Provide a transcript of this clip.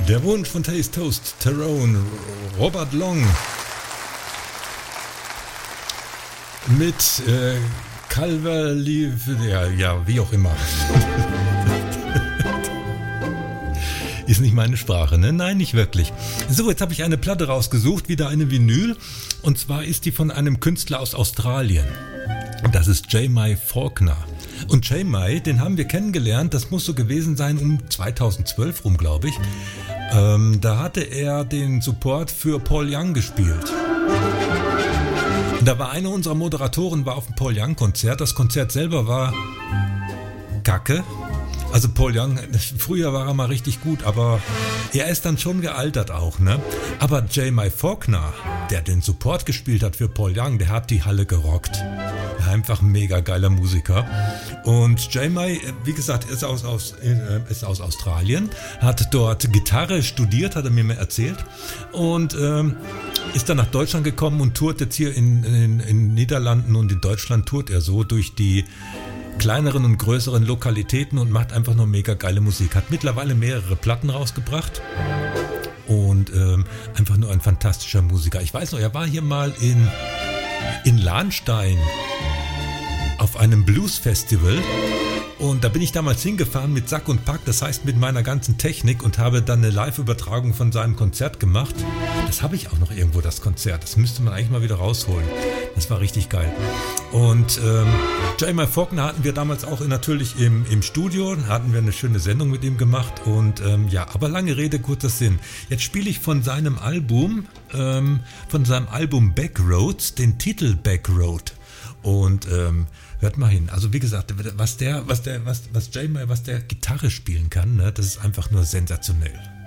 Der Wunsch von Taste Toast, Tyrone, Robert Long mit Calvary, ja, wie auch immer. Ist nicht meine Sprache, ne? Nein, nicht wirklich. So, jetzt habe ich eine Platte rausgesucht, wieder eine Vinyl. Und zwar ist die von einem Künstler aus Australien. Das ist Jamie Faulkner. Und Jamie, den haben wir kennengelernt, das muss so gewesen sein um 2012 rum, glaube ich. Da hatte er den Support für Paul Young gespielt. Und da war eine unserer Moderatoren war auf dem Paul Young Konzert. Das Konzert selber war kacke. Also Paul Young, früher war er mal richtig gut, aber er ist dann schon gealtert auch, ne? Aber Jamie Faulkner, der den Support gespielt hat für Paul Young, der hat die Halle gerockt. Einfach ein mega geiler Musiker. Und Jamie, wie gesagt, ist aus Australien, hat dort Gitarre studiert, hat er mir mal erzählt. Und ist dann nach Deutschland gekommen und tourt jetzt hier in Niederlanden und in Deutschland tourt er so durch die kleineren und größeren Lokalitäten und macht einfach nur mega geile Musik. Hat mittlerweile mehrere Platten rausgebracht und einfach nur ein fantastischer Musiker. Ich weiß noch, er war hier mal in Lahnstein auf einem Blues-Festival und da bin ich damals hingefahren mit Sack und Pack, das heißt mit meiner ganzen Technik und habe dann eine Live-Übertragung von seinem Konzert gemacht. Das habe ich auch noch irgendwo, das Konzert. Das müsste man eigentlich mal wieder rausholen. Das war richtig geil. Und Jamie Faulkner hatten wir damals auch natürlich im Studio, hatten wir eine schöne Sendung mit ihm gemacht und ja, aber lange Rede, kurzer Sinn. Jetzt spiele ich von seinem Album Backroads, den Titel Backroad und hört mal hin. Also wie gesagt, was der Gitarre spielen kann, ne, das ist einfach nur sensationell.